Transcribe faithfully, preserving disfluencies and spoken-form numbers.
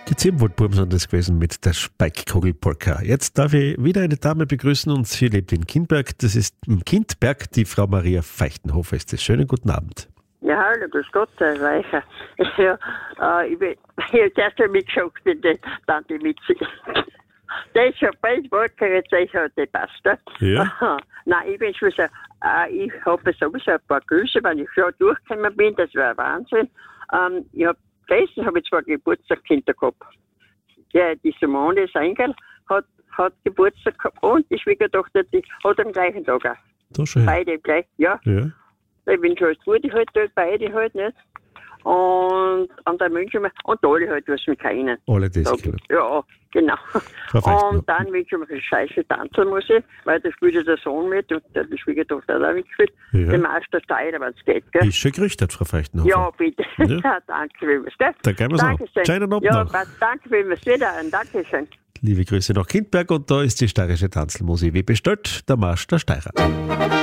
Die Zirbenwaldbuben sind das gewesen mit der Speikkugel-Polka. Jetzt darf ich wieder eine Dame begrüßen und sie lebt in Kindberg. Das ist im Kindberg die Frau Maria Feichtenhofer. Ist das schönen guten Abend. Ja, hallo, grüß Gott, Herr Reicher. Ja, äh, ich bin, ich habe zuerst mal mitgeschaut mit der Tante Mitzi. Das ist schon bald Wolke, jetzt ist halt die passt. Ja. Aha. Nein, ich bin schon so, äh, ich habe sowieso ein paar Grüße, wenn ich schon durchgekommen bin, das wäre Wahnsinn. Ähm, ich habe gestern habe ich zwei Geburtstagskinder gehabt. Ja, die Simone Sengel hat, hat Geburtstag gehabt und die Schwiegertochter, die hat am gleichen Tag auch. Da schön. Beide gleich, ja. Ja. Ich bin schon als Gute halt dort, beide halt nicht. Und an der München und alle halt, was mich kennen. Alle das So, kennen. ja, genau. Frau Feichtenhofer. Und dann wünsche ich mir eine scheiße Tanzelmusik, weil da spielt ja der Sohn mit und der die Schwiegertochter hat auch mitgespielt. Ja. Der Meister Steiler, wenn es geht, gell? Ist schon gerichtet, Frau Feichtenhofer. Ja, bitte. Ja. Ja, danke vielmals, gell? Da gehen wir's an. Dankeschön. Schönen Abend ja, noch. was, danke vielmals wieder und Dankeschön. Liebe Grüße nach Kindberg und da ist die steirische Tanzelmusik wie bestellt, der Marsch der Steirer.